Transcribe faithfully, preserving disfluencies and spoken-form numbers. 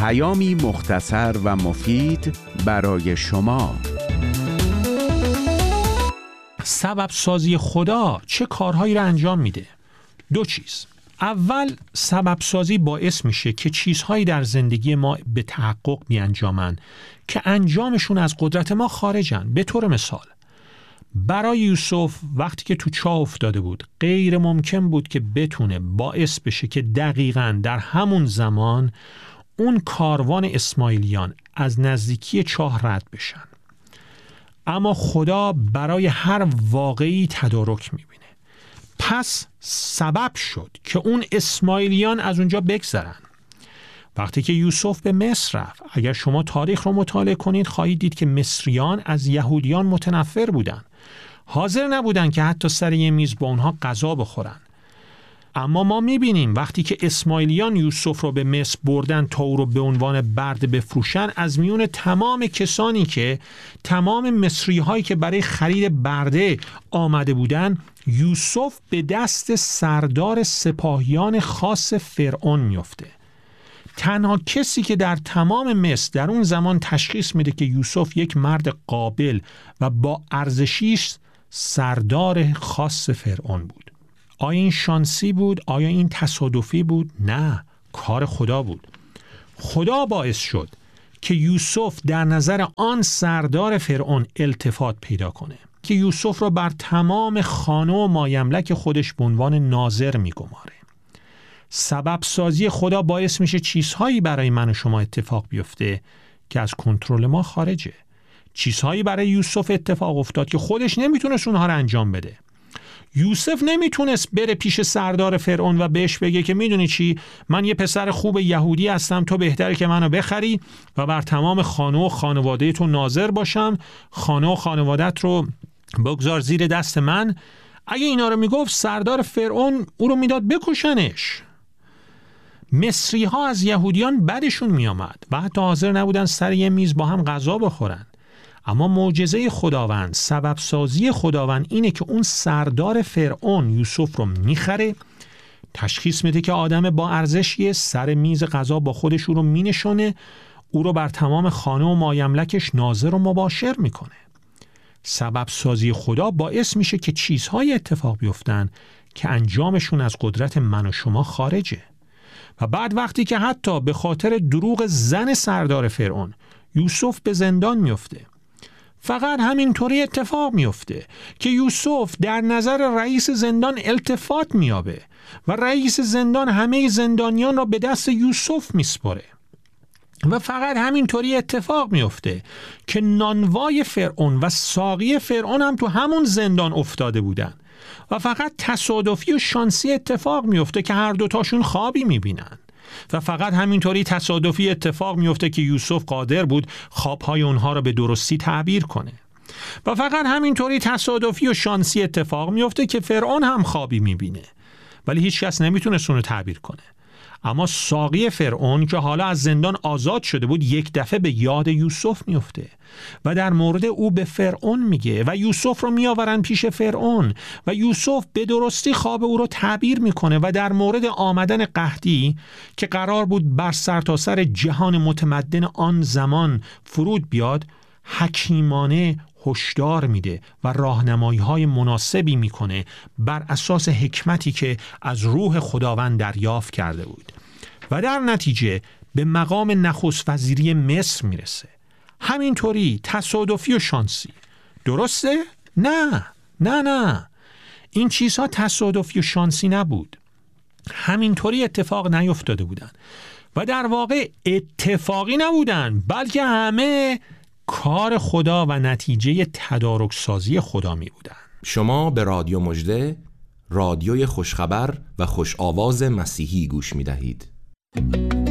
پیامی مختصر و مفید برای شما. سبب سازی خدا چه کارهایی را انجام میده؟ دو چیز. اول، سبب سازی باعث میشه که چیزهایی در زندگی ما به تحقق بیانجامن که انجامشون از قدرت ما خارجن. به طور مثال، برای یوسف وقتی که تو چاه افتاده بود غیر ممکن بود که بتونه باعث بشه که دقیقاً در همون زمان اون کاروان اسماعیلیان از نزدیکی چاه رد بشن. اما خدا برای هر واقعی تدارک میبینه. پس سبب شد که اون اسماعیلیان از اونجا بگذرن. وقتی که یوسف به مصر رفت، اگر شما تاریخ رو مطالعه کنید خواهید دید که مصریان از یهودیان متنفر بودن. حاضر نبودن که حتی سر یه میز با اونها غذا بخورن. اما ما میبینیم وقتی که اسماعیلیان یوسف رو به مصر بردن تا او رو به عنوان برده بفروشن، از میون تمام کسانی که تمام مصری هایی که برای خرید برده آمده بودن، یوسف به دست سردار سپاهیان خاص فرعون میفته. تنها کسی که در تمام مصر در اون زمان تشخیص میده که یوسف یک مرد قابل و با ارزشی است، سردار خاص فرعون بود. آیا این شانسی بود؟ آیا این تصادفی بود؟ نه، کار خدا بود. خدا باعث شد که یوسف در نظر آن سردار فرعون التفات پیدا کنه که یوسف را بر تمام خانه و مایملک خودش به عنوان ناظر میگماره. سبب سازی خدا باعث میشه چیزهایی برای من و شما اتفاق بیفته که از کنترل ما خارجه. چیزهایی برای یوسف اتفاق افتاد که خودش نمیتونست اونها رو انجام بده. یوسف نمیتونست بره پیش سردار فرعون و بهش بگه که میدونی چی، من یه پسر خوب یهودی هستم، تو بهتره که منو بخری و بر تمام خانه و خانواده تو ناظر باشم، خانه و خانوادت رو بگذار زیر دست من. اگه اینا رو میگفت سردار فرعون او رو میداد بکشنش. مصری ها از یهودیان بدشون میامد و حتی حاضر نبودن سر یه میز با هم غذا بخورن. اما معجزه خداوند، سبب سازی خداوند اینه که اون سردار فرعون یوسف رو میخره، تشخیص میده که آدم با ارزشیه، سر میز غذا با خودش او رو مینشونه، او رو بر تمام خانه و مایملکش ناظر و مباشر میکنه. سبب سازی خدا باعث میشه که چیزهای اتفاق بیفتن که انجامشون از قدرت من و شما خارجه. و بعد وقتی که حتی به خاطر دروغ زن سردار فرعون یوسف به زندان میفته، فقط همینطوری اتفاق میفته که یوسف در نظر رئیس زندان التفات میابه و رئیس زندان همه زندانیان را به دست یوسف میسپاره. و فقط همینطوری اتفاق میفته که نانوای فرعون و ساقی فرعون هم تو همون زندان افتاده بودن و فقط تصادفی و شانسی اتفاق میفته که هر دوتاشون خوابی میبینن. و فقط همینطوری تصادفی اتفاق میفته که یوسف قادر بود خوابهای اونها رو به درستی تعبیر کنه. و فقط همینطوری تصادفی و شانسی اتفاق میفته که فرعون هم خوابی میبینه ولی هیچ کس نمیتونه اونو تعبیر کنه. اما ساقی فرعون که حالا از زندان آزاد شده بود یک دفعه به یاد یوسف میفته و در مورد او به فرعون میگه و یوسف رو میآورن پیش فرعون و یوسف به درستی خواب او رو تعبیر میکنه و در مورد آمدن قحطی که قرار بود بر سرتاسر جهان متمدن آن زمان فرود بیاد، حکیمانه هشدار میده و راهنمایی‌های مناسبی میکنه بر اساس حکمتی که از روح خداوند دریافت کرده بود و در نتیجه به مقام نخست وزیری مصر میرسه. همینطوری تصادفی و شانسی. درسته؟ نه نه نه این چیزها تصادفی و شانسی نبود. همینطوری اتفاق نیفتاده بودن و در واقع اتفاقی نبودن، بلکه همه کار خدا و نتیجه تدارک سازی خدا می بودن. شما به رادیو مژده، رادیوی خوشخبر و خوش آواز مسیحی گوش می دهید.